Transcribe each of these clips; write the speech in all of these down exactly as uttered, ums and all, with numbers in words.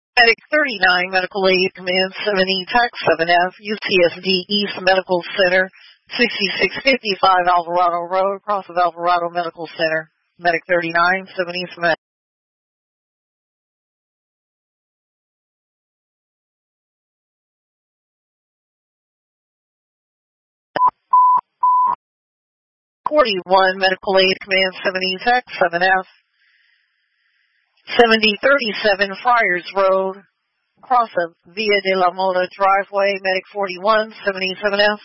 Medic thirty-nine, Medical Aid Command seventy, Tax seven F, U C S D East Medical Center, sixty-six fifty-five Alvarado Road, across of Alvarado Medical Center. Medic thirty-nine, seventy Smith. forty-one, Medical Aid Command seventy, Tax seven F, seventy thirty-seven Friars Road, across of Via de la Mota Driveway, Medic forty-one, seventy-seven F.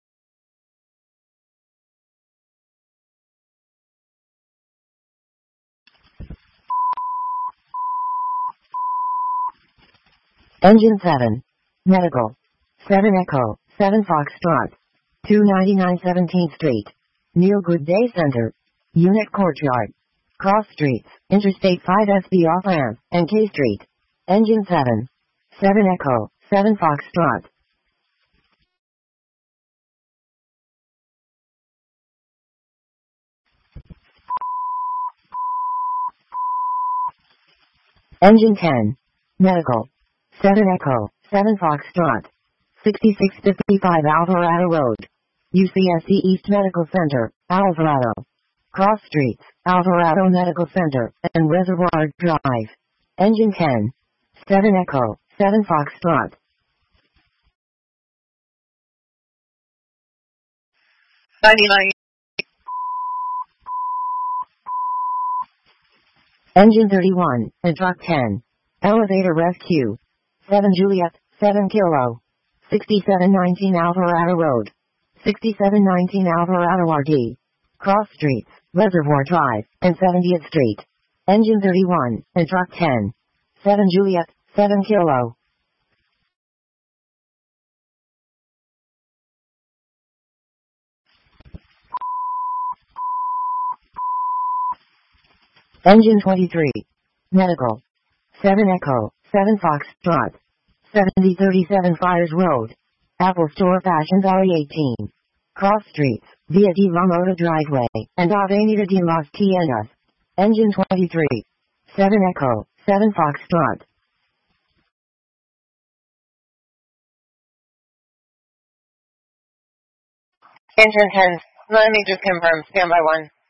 Engine seven. Medical. seven Echo, seven Foxtrot. two ninety-nine seventeenth Street. Near Good Day Center. Unit Courtyard. Cross Streets, Interstate five S B off ramp, and K Street. Engine seven. seven Echo, seven Foxtrot. Engine ten. Medical. seven Echo, seven Foxtrot. sixty-six fifty-five Alvarado Road. U C S D East Medical Center, Alvarado. Cross Streets, Alvarado Medical Center, and Reservoir Drive. Engine ten. seven Echo, seven Foxtrot. ninety-nine. Engine thirty-one, and Truck ten. Elevator Rescue. seven Juliet, seven Kilo. sixty-seven nineteen Alvarado Road. sixty-seven nineteen Alvarado R D. Cross Streets, Reservoir Drive, and seventieth Street. Engine thirty-one, and Truck ten. seven Juliet, seven Kilo. Engine twenty-three. Medical. seven Echo, seven Foxtrot. seventy thirty-seven Friars Road. Apple Store Fashion Valley eighteen. Cross Streets, Via de la Mota Driveway, and Avenida de las Tiendas. Engine twenty-three. seven Echo, seven Foxtrot. Engine ten. Let me just confirm. Standby one.